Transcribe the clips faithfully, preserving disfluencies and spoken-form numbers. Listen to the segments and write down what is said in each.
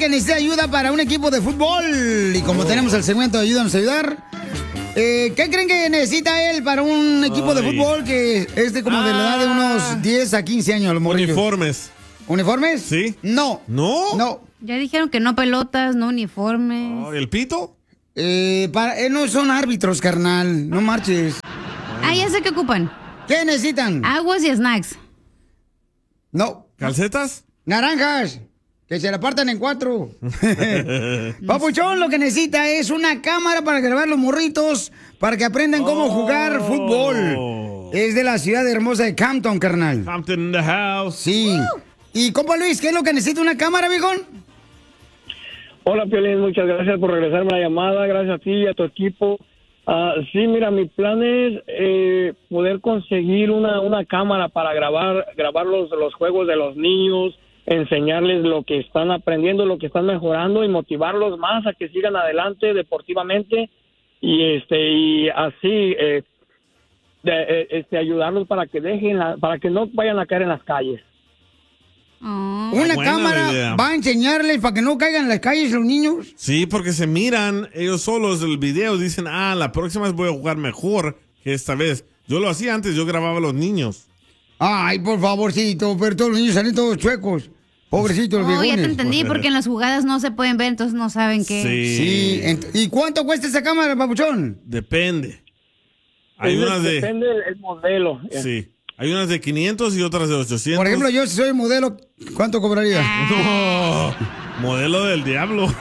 que necesita ayuda para un equipo de fútbol. Y como tenemos el segmento de Ayúdanos a Ayudar, eh, ¿qué creen que necesita él para un equipo Ay. de fútbol que es de como ah. de la edad de unos diez a quince años? Los morrillos. Uniformes. ¿Uniformes? Sí. No. ¿No? No. Ya dijeron que no pelotas, no uniformes. Oh, ¿el pito? Eh, para, eh, no son árbitros, carnal. No marches. Ah, ya sé qué ocupan. ¿Qué necesitan? Aguas y snacks. No. ¿Calcetas? Naranjas. Que se la partan en cuatro. Papuchón, lo que necesita es una cámara para grabar los morritos para que aprendan cómo oh. jugar fútbol. Es de la ciudad hermosa de Campton, carnal. Campton in the house. Sí. Uh. Y, compa Luis, ¿qué es lo que necesita una cámara, viejón? Hola, Piolín, muchas gracias por regresarme la llamada. Gracias a ti y a tu equipo. Uh, sí, mira, mi plan es eh, poder conseguir una, una cámara para grabar, grabar los, los juegos de los niños, enseñarles lo que están aprendiendo, lo que están mejorando y motivarlos más a que sigan adelante deportivamente y este y así eh, de, este ayudarlos para que dejen la, para que no vayan a caer en las calles. Oh. Una Buena cámara idea. Va a enseñarles para que no caigan en las calles los niños. Sí, porque se miran ellos solos el video, dicen, ah, la próxima vez voy a jugar mejor que esta vez. Yo lo hacía antes, yo grababa a los niños. Ay, por favorcito, pero todos los niños salen todos chuecos. Pobrecitos, los oh, ya te entendí, porque en las jugadas no se pueden ver, entonces no saben qué. Sí. sí. ¿Y cuánto cuesta esa cámara, papuchón? Depende. Hay Depende unas de... Depende el modelo. Sí. Hay unas de quinientos y otras de ochocientos. Por ejemplo, yo si soy modelo, ¿cuánto cobraría? No, modelo del diablo.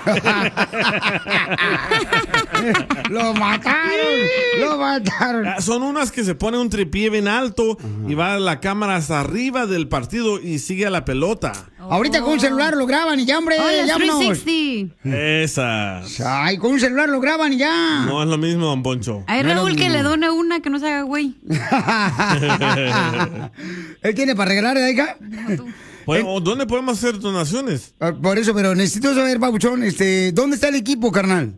Lo mataron, lo mataron. Son unas que se pone un tripié bien alto uh-huh. y va la cámara hasta arriba del partido y sigue a la pelota. Oh. Ahorita con un celular lo graban y ya, hombre, oh, llámanos. trescientos sesenta. Esas. Ay, con un celular lo graban y ya. No es lo mismo, don Poncho. Ay, Raúl, que le done una que no se haga güey. ¿Él tiene para regalar, hija? No, ¿dónde podemos hacer donaciones? Por eso, pero necesito saber, Pabuchón, este, ¿dónde está el equipo, carnal?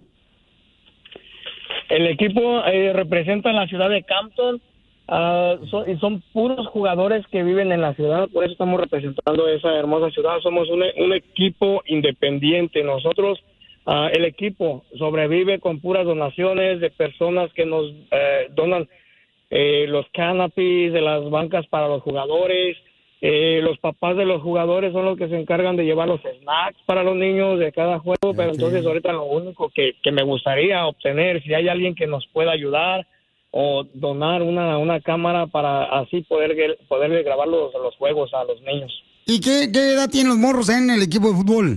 El equipo eh, representa la ciudad de Campton. Uh, son, son puros jugadores que viven en la ciudad, por eso estamos representando esa hermosa ciudad. Somos un, un equipo independiente. Nosotros, uh, el equipo sobrevive con puras donaciones de personas que nos eh, donan eh, los canopies de las bancas para los jugadores. Eh, los papás de los jugadores son los que se encargan de llevar los snacks para los niños de cada juego, pero entonces ahorita lo único que, que me gustaría obtener, si hay alguien que nos pueda ayudar o donar una, una cámara para así poder poderle grabar los, los juegos a los niños. ¿Y qué, qué edad tienen los morros en el equipo de fútbol?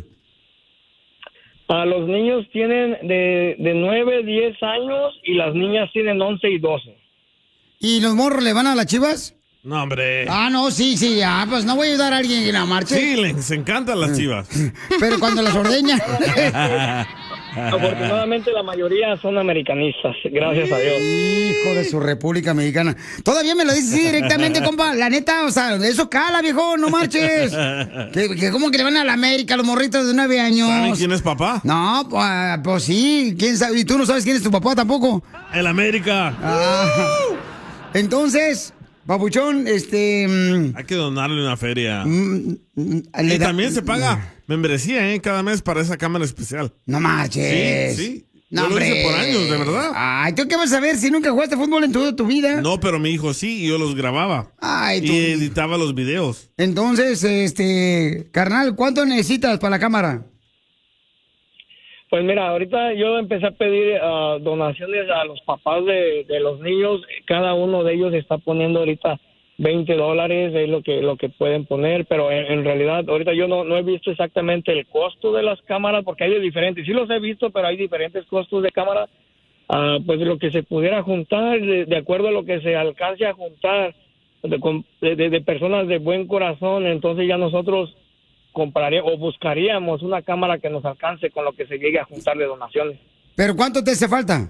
A los niños tienen de, de nueve, diez años y las niñas tienen once y doce. ¿Y los morros le van a las Chivas? No, hombre. Ah, no, sí, sí, ah, pues no voy a ayudar a alguien en la marcha. Sí, les encantan las Chivas. Pero cuando las ordeñan. Afortunadamente la mayoría son americanistas, gracias a Dios. Hijo de su República Mexicana. Todavía me lo dices directamente, compa. La neta, o sea, eso cala, viejo, no marches. Que, que ¿cómo que le van a la América los morritos de nueve años? ¿Saben quién es papá? No, pues, pues sí, quién sabe. Y tú no sabes quién es tu papá tampoco. El América. Ah, entonces... Papuchón, este... Hay que donarle una feria. Mm, mm, y da, también se paga membresía, ¿eh? Cada mes para esa cámara especial. No marches. Sí, sí. No, yo hombre. lo hice por años, de verdad. Ay, ¿tú qué vas a ver si nunca jugaste fútbol en toda tu vida? No, pero mi hijo sí, y yo los grababa. Ay, y tú... editaba los videos. Entonces, este... Carnal, ¿cuánto necesitas para la cámara? Pues mira, ahorita yo empecé a pedir uh, donaciones a los papás de, de los niños. Cada uno de ellos está poniendo ahorita veinte dólares, es lo que lo que pueden poner, pero en, en realidad ahorita yo no, no he visto exactamente el costo de las cámaras porque hay de diferentes. Sí los he visto, pero hay diferentes costos de cámara. Uh, pues lo que se pudiera juntar, de, de acuerdo a lo que se alcance a juntar de, de, de personas de buen corazón, entonces ya nosotros compraría o buscaríamos una cámara que nos alcance con lo que se llegue a juntar de donaciones. ¿Pero cuánto te hace falta?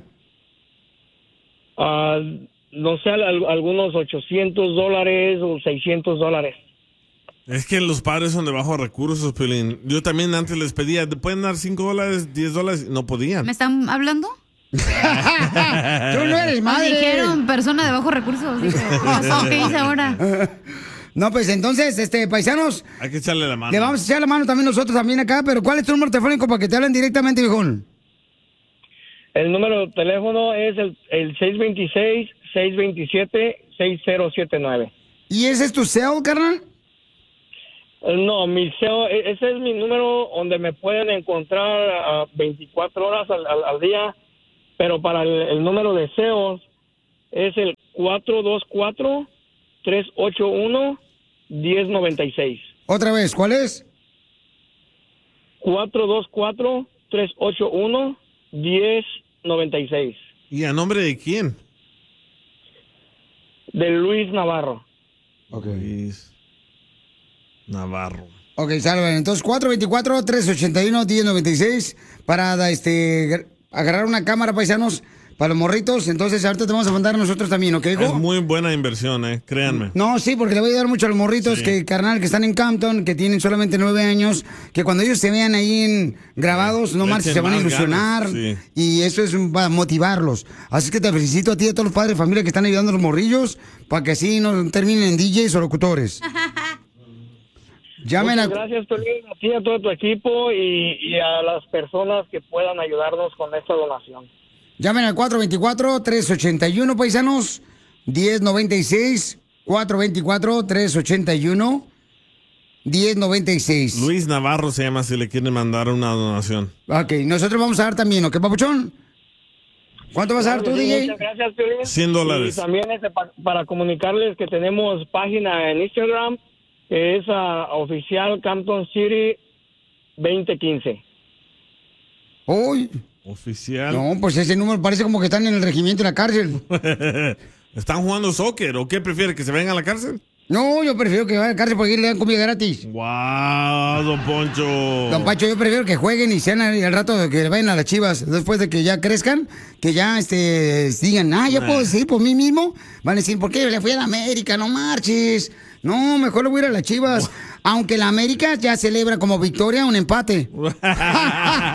Uh, no sé, al, algunos ochocientos dólares o seiscientos dólares. Es que los padres son de bajos recursos, Pelín. Yo también antes les pedía, ¿pueden dar cinco dólares, diez dólares? No podían. ¿Me están hablando? Tú no eres madre. Me dijeron persona de bajos recursos. Dije, ¿qué pasó? ¿Qué hice ahora? No, pues entonces, este, paisanos, Hay que echarle la mano. le vamos a echar la mano también nosotros también acá, pero ¿cuál es tu número telefónico para que te hablen directamente, viejón? El número de teléfono es el, el seis dos seis, seis dos siete, seis cero siete nueve. ¿Y ese es tu cell, carnal? No, mi C E O, e- ese es mi número donde me pueden encontrar a veinticuatro horas al, al- al día, pero para el, el número de C E Os es el cuatro dos cuatro, tres ocho uno, uno cero nueve seis. Otra vez, ¿cuál es? cuatro dos cuatro, tres ocho uno, uno cero nueve seis. ¿Y a nombre de quién? De Luis Navarro. Ok. Luis Navarro. Ok, salve. Entonces, cuatro dos cuatro, tres ocho uno, uno cero nueve seis para este, gr- agarrar una cámara, paisanos, para los morritos. Entonces, ahorita te vamos a mandar nosotros también, ¿ok, hijo? Es muy buena inversión, eh, créanme. No, sí, porque le voy a ayudar mucho a los morritos, Sí. que carnal, que están en Campton, que tienen solamente nueve años, que cuando ellos se vean ahí en grabados, no Le marches, echen se van a más ilusionar. ganas, sí. Y eso es un- va a motivarlos. Así que te felicito a ti y a todos los padres de familia que están ayudando a los morrillos, para que así no terminen en D Js o locutores. Llamen a... Muchas gracias, Piolín, a ti y a todo tu equipo y, y a las personas que puedan ayudarnos con esta donación. Llamen al cuatro dos cuatro, tres ocho uno, paisanos, diez noventa y seis, cuatro dos cuatro, tres ocho uno, diez noventa y seis. Luis Navarro se llama si le quieren mandar una donación. Ok, nosotros vamos a dar también, ¿ok, papuchón? ¿Cuánto vas a dar tú, Sí, D J? Muchas gracias, Piolín. cien dólares. Y también este, pa- para comunicarles que tenemos página en Instagram, que es ah, oficial Campton City veinte quince. Uy, Oficial. no, pues ese número parece como que están en el regimiento de la cárcel. ¿Están jugando soccer o qué prefiere? ¿Que se vengan a la cárcel? No, yo prefiero que vayan a la cárcel porque ahí le dan comida gratis. ¡Wow, don Poncho! Don Pacho, yo prefiero que jueguen y sean al rato de que vayan a las Chivas, después de que ya crezcan, que ya este digan, ah, ya puedo decir por mí mismo. Van a decir, ¿por qué le fui a la América? No marches. No, mejor le voy a ir a las Chivas. Aunque la América ya celebra como victoria un empate.